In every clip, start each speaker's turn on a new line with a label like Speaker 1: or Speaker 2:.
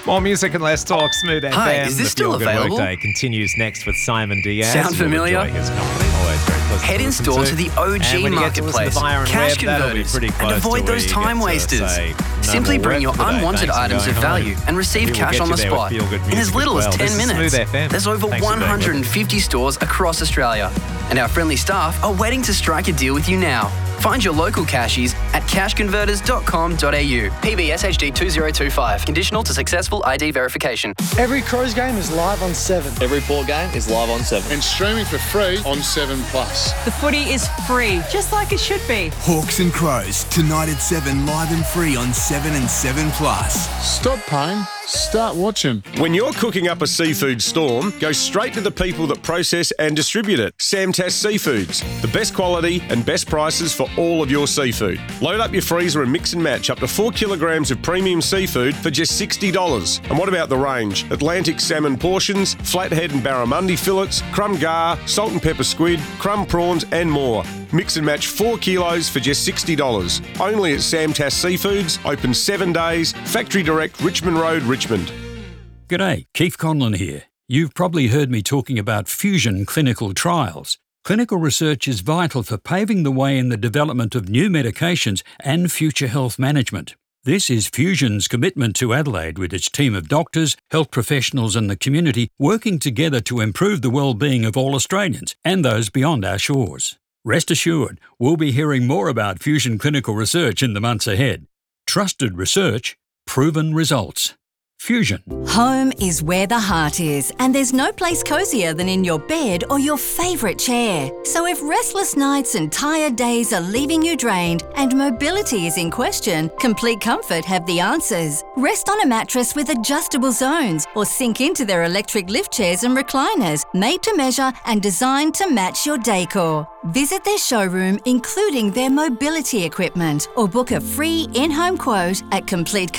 Speaker 1: More music and less talk. Smooth FM.
Speaker 2: Hi, is this
Speaker 1: the
Speaker 2: still
Speaker 1: Feel Good
Speaker 2: available?
Speaker 1: Workday continues next with Simon Diaz.
Speaker 2: Sound
Speaker 1: You'll
Speaker 2: familiar?
Speaker 1: enjoy his company. Always very pleasant
Speaker 2: Head in
Speaker 1: listen
Speaker 2: store to the
Speaker 1: And
Speaker 2: OG
Speaker 1: when you get to listen
Speaker 2: marketplace,
Speaker 1: to Byron
Speaker 2: Cash
Speaker 1: Webb, that'll be
Speaker 2: Converters,
Speaker 1: pretty
Speaker 2: and
Speaker 1: close
Speaker 2: avoid
Speaker 1: to
Speaker 2: those
Speaker 1: where you
Speaker 2: time
Speaker 1: get to
Speaker 2: wasters.
Speaker 1: say, "No
Speaker 2: Simply
Speaker 1: more
Speaker 2: bring
Speaker 1: work
Speaker 2: your
Speaker 1: for the day.
Speaker 2: unwanted
Speaker 1: Thanks for
Speaker 2: items of
Speaker 1: going
Speaker 2: value
Speaker 1: home."
Speaker 2: and receive
Speaker 1: We will
Speaker 2: cash
Speaker 1: get
Speaker 2: on
Speaker 1: you
Speaker 2: the
Speaker 1: there with
Speaker 2: spot
Speaker 1: Feel Good
Speaker 2: in as
Speaker 1: Music
Speaker 2: little
Speaker 1: as
Speaker 2: as
Speaker 1: well.
Speaker 2: 10
Speaker 1: This is
Speaker 2: minutes.
Speaker 1: Smooth FM.
Speaker 2: There's over
Speaker 1: Thanks for being with us.
Speaker 2: 150 stores across Australia, and our friendly staff are waiting to strike a deal with you now. Find your local cashies at cashconverters.com.au. PBS HD 2025. Conditional to successful ID verification.
Speaker 3: Every Crows game is live on 7.
Speaker 4: Every Port game is live on 7.
Speaker 5: And streaming for free on 7 Plus.
Speaker 6: The footy is free, just like it should be.
Speaker 7: Hawks and Crows, tonight at 7, live and free on 7 and 7 Plus.
Speaker 5: Stop paying, start watching.
Speaker 8: When you're cooking up a seafood storm, go straight to the people that process and distribute it. Samtas Seafoods. The best quality and best prices for all of your seafood. Load up your freezer and mix and match up to 4 kilograms of premium seafood for just $60. And what about the range? Atlantic salmon portions, flathead and barramundi fillets, crumb gar, salt and pepper squid, crumb prawns and more. Mix and match 4 kilos for just $60. Only at Samtas Seafoods, open 7 days, Factory Direct, Richmond Road, Richmond.
Speaker 9: G'day, Keith Conlon here. You've probably heard me talking about fusion clinical trials. Clinical research is vital for paving the way in the development of new medications and future health management. This is Fusion's commitment to Adelaide with its team of doctors, health professionals and the community working together to improve the well-being of all Australians and those beyond our shores. Rest assured, we'll be hearing more about fusion clinical research in the months ahead. Trusted research, proven results. Fusion.
Speaker 10: Home is where the heart is, and there's no place cosier than in your bed or your favourite chair. So if restless nights and tired days are leaving you drained and mobility is in question, Complete Comfort have the answers. Rest on a mattress with adjustable zones or sink into their electric lift chairs and recliners, made to measure and designed to match your decor. Visit their showroom, including their mobility equipment, or book a free in-home quote at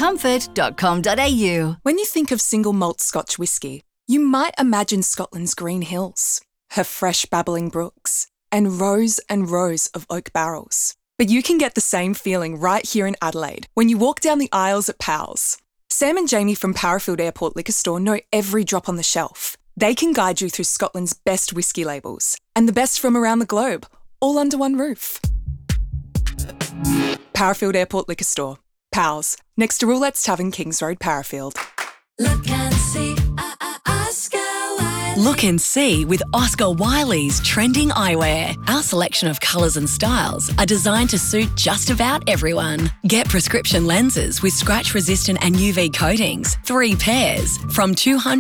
Speaker 10: completecomfort.com.au.
Speaker 11: When you think of single malt Scotch whisky, you might imagine Scotland's green hills, her fresh babbling brooks, and rows of oak barrels. But you can get the same feeling right here in Adelaide when you walk down the aisles at Powell's. Sam and Jamie from Powerfield Airport Liquor Store know every drop on the shelf. They can guide you through Scotland's best whisky labels and the best from around the globe, all under one roof. Powerfield Airport Liquor Store. Powell's, next to Roulette's Tavern, Kings Road, Powerfield.
Speaker 12: Look and see, Oscar Wilde.
Speaker 13: Look and see with Oscar Wiley's trending eyewear. Our selection of colours and styles are designed to suit just about everyone. Get prescription lenses with scratch-resistant and UV coatings, 3 pairs, from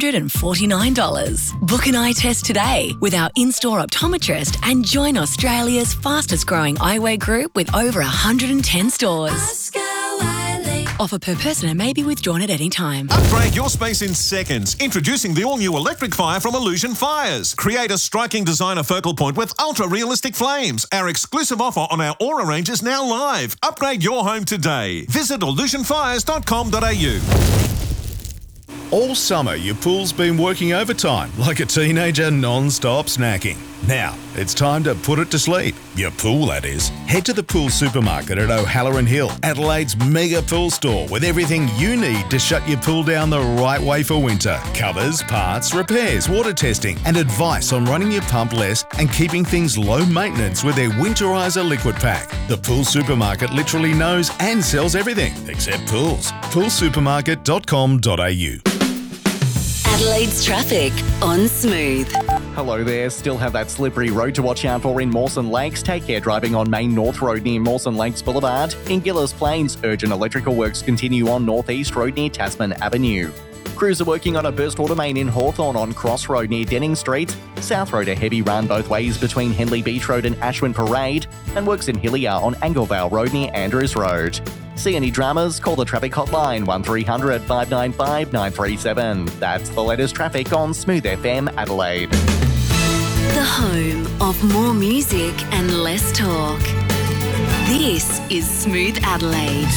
Speaker 13: $249. Book an eye test today with our in-store optometrist and join Australia's fastest-growing eyewear group with over 110 stores.
Speaker 12: Oscar Wiley.
Speaker 13: Offer per person and may be withdrawn at any time.
Speaker 14: Upgrade your space in seconds. Introducing the all-new Electric Fire from Illusion Fires. Create a striking designer focal point with ultra-realistic flames. Our exclusive offer on our Aura range is now live. Upgrade your home today. Visit illusionfires.com.au.
Speaker 15: All summer, your pool's been working overtime like a teenager non-stop snacking. Now, it's time to put it to sleep. Your pool, that is. Head to the Pool Supermarket at O'Halloran Hill, Adelaide's mega pool store with everything you need to shut your pool down the right way for winter. Covers, parts, repairs, water testing and advice on running your pump less and keeping things low maintenance with their Winterizer Liquid Pack. The Pool Supermarket literally knows and sells everything except pools. poolsupermarket.com.au.
Speaker 10: Adelaide's traffic on Smooth.
Speaker 16: Hello there. Still have that slippery road to watch out for in Mawson Lakes. Take care driving on Main North Road near Mawson Lakes Boulevard. In Gillis Plains, urgent electrical works continue on North East Road near Tasman Avenue. Crews are working on a burst water main in Hawthorn on Cross Road near Denning Street. South Road a heavy run both ways between Henley Beach Road and Ashwin Parade. And works in Hillier on Anglevale Road near Andrews Road. See any dramas? Call the traffic hotline 1300 595 937. That's the latest traffic on Smooth FM Adelaide.
Speaker 10: The home of more music and less talk. This is Smooth Adelaide.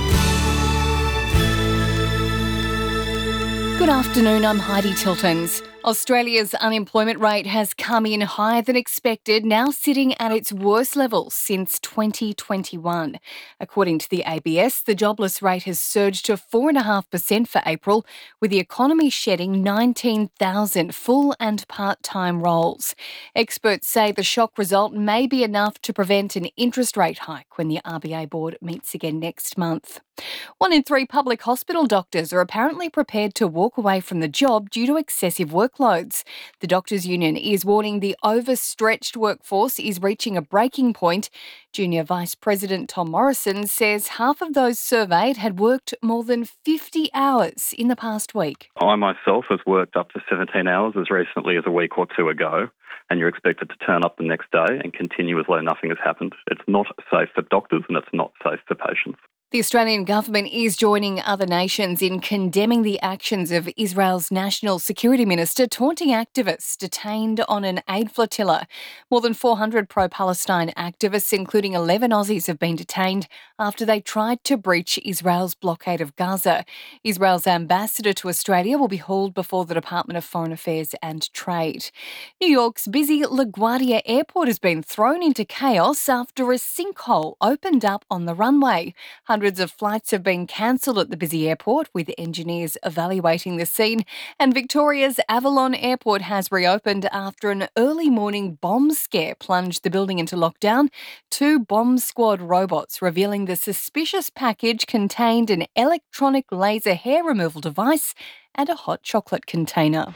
Speaker 17: Good afternoon, I'm Heidi Tiltons. Australia's unemployment rate has come in higher than expected, now sitting at its worst level since 2021. According to the ABS, the jobless rate has surged to 4.5% for April, with the economy shedding 19,000 full and part-time roles. Experts say the shock result may be enough to prevent an interest rate hike when the RBA board meets again next month. 1 in 3 public hospital doctors are apparently prepared to walk away from the job due to excessive workloads. The Doctors' Union is warning the overstretched workforce is reaching a breaking point. Junior Vice President Tom Morrison says half of those surveyed had worked more than 50 hours in the past week.
Speaker 18: I myself has worked up to 17 hours as recently as a week or two ago, and you're expected to turn up the next day and continue as though nothing has happened. It's not safe for doctors and it's not safe for patients.
Speaker 17: The Australian government is joining other nations in condemning the actions of Israel's National Security Minister taunting activists detained on an aid flotilla. More than 400 pro-Palestine activists, including 11 Aussies, have been detained after they tried to breach Israel's blockade of Gaza. Israel's ambassador to Australia will be hauled before the Department of Foreign Affairs and Trade. New York's busy LaGuardia Airport has been thrown into chaos after a sinkhole opened up on the runway. Hundreds of flights have been cancelled at the busy airport, with engineers evaluating the scene. And Victoria's Avalon Airport has reopened after an early morning bomb scare plunged the building into lockdown. 2 bomb squad robots revealing the suspicious package contained an electronic laser hair removal device and a hot chocolate container.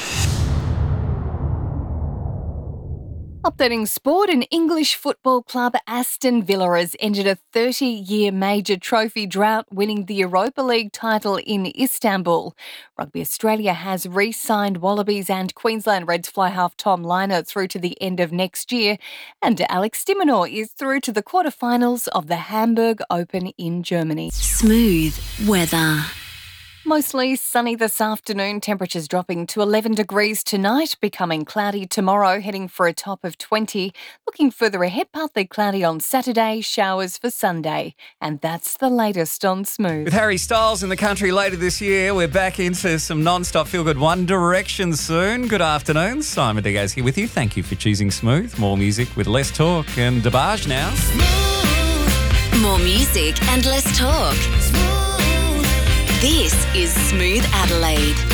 Speaker 17: Updating sport, an English football club, Aston Villa, has ended a 30-year major trophy drought, winning the Europa League title in Istanbul. Rugby Australia has re-signed Wallabies and Queensland Reds fly-half Tom Liner through to the end of next year, and Alex de Minaur is through to the quarterfinals of the Hamburg Open in Germany.
Speaker 13: Smooth weather.
Speaker 17: Mostly sunny this afternoon, temperatures dropping to 11 degrees tonight, becoming cloudy tomorrow, heading for a top of 20. Looking further ahead, partly cloudy on Saturday, showers for Sunday. And that's the latest on Smooth.
Speaker 19: With Harry Styles in the country later this year, we're back into some non-stop feel-good One Direction soon. Good afternoon, Simon Diaz here with you. Thank you for choosing Smooth. More music with less talk and DeBarge now.
Speaker 13: More music and less talk. This is Smooth Adelaide.